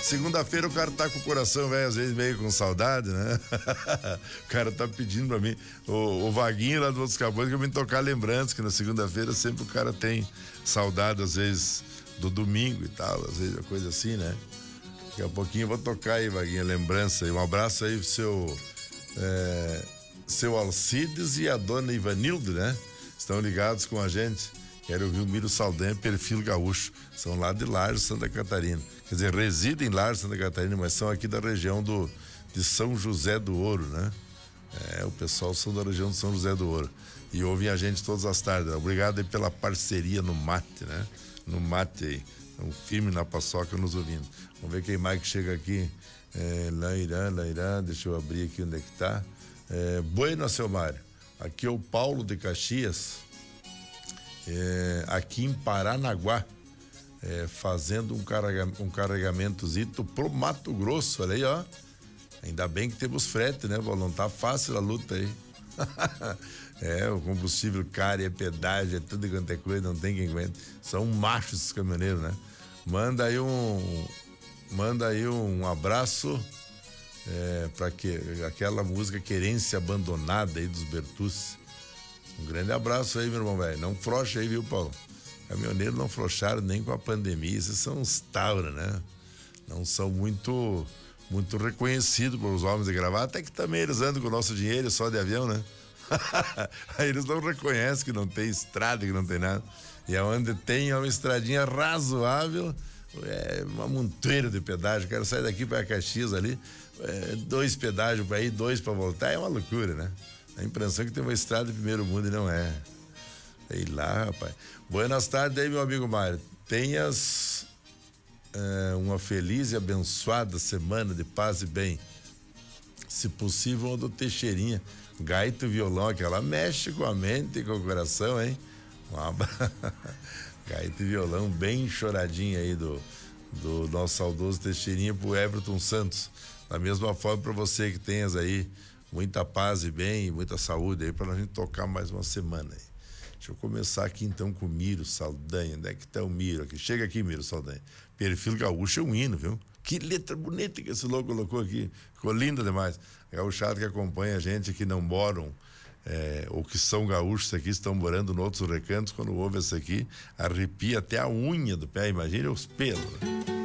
Segunda-feira o cara tá com o coração, velho, às vezes meio com saudade, né? O cara tá pedindo pra mim, o Vaguinho lá do Outros Cabos, que eu vim tocar lembranças, que na segunda-feira sempre o cara tem saudade, às vezes, do domingo e tal, às vezes é coisa assim, né? Daqui a pouquinho eu vou tocar aí, Vaguinho, lembrança aí. Um abraço aí pro seu Alcides e a dona Ivanildo, né? Estão ligados com a gente. Quero ouvir o Miro Saldanha, Perfil Gaúcho. São lá de Lages, Santa Catarina. Quer dizer, residem em Lages, Santa Catarina, mas são aqui da região de São José do Ouro, né? O pessoal são da região de São José do Ouro. E ouvem a gente todas as tardes. Obrigado aí pela parceria no mate, né? No mate aí. Um firme na paçoca nos ouvindo. Vamos ver quem mais que chega aqui. Lairá, deixa eu abrir aqui onde é que tá. Bueno, seu Mário. Aqui é o Paulo de Caxias. Aqui em Paranaguá. Fazendo um carregamentozito pro Mato Grosso, olha aí, ó. Ainda bem que temos frete, né? Não tá fácil a luta aí. O combustível caro, é pedágio, é tudo quanto é coisa, não tem quem aguente. São machos esses caminhoneiros, né? Manda aí um abraço para aquela música Querência Abandonada aí dos Bertucci. Um grande abraço aí, meu irmão, velho. Não frouxa aí, viu, Paulo? Caminhoneiros não frouxaram nem com a pandemia. Esses são uns taura, né? Não são muito reconhecidos pelos homens de gravata, até que também eles andam com o nosso dinheiro só de avião, né? Aí eles não reconhecem que não tem estrada, que não tem nada. E aonde tem uma estradinha razoável, uma montoeira de pedágio. Quero sair daqui para Caxias ali, 2 pedágios para ir, 2 para voltar, é uma loucura, né? A impressão que tem uma estrada de primeiro mundo e não é. Sei lá, rapaz. Buenas tardes aí, meu amigo Mário. Tenhas uma feliz e abençoada semana de paz e bem. Se possível, uma do Teixeirinha. Gaita e violão, aquela mexe com a mente e com o coração, hein? Gaita e violão bem choradinho aí do nosso saudoso Teixeirinha pro Everton Santos. Da mesma forma para você que tenhas aí muita paz e bem, muita saúde aí pra gente tocar mais uma semana aí. Deixa eu começar aqui então com o Miro Saldanha. Onde é que tá o Miro aqui? Chega aqui, Miro Saldanha. Perfil Gaúcho é um hino, viu? Que letra bonita que esse louco colocou aqui. Ficou linda demais. Gaúchado que acompanha a gente, que não moram, ou que são gaúchos aqui, estão morando em outros recantos, quando ouve esse aqui, arrepia até a unha do pé. Imagina os pelos.